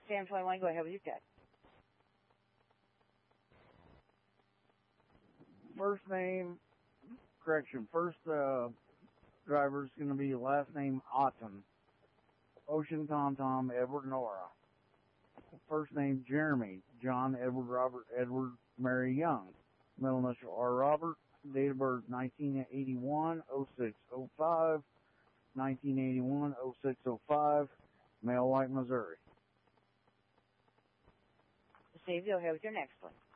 Sam 21, go ahead with your guess. First driver is going to be last name Otten. Ocean Tom Tom Edward Nora. First name Jeremy John Edward Robert Edward Mary Young. Middle initial R. Robert. Date of birth 1981-06-05. 1981-06-05. Male, White, Missouri. Steve, go ahead with your next one.